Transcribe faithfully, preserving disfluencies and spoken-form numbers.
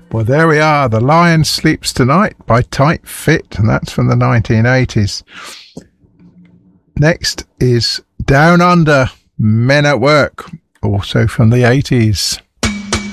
Well, there we are. The Lion Sleeps Tonight by Tight Fit, and that's from the nineteen eighties. Next is Down Under, Men at Work, also from the eighties.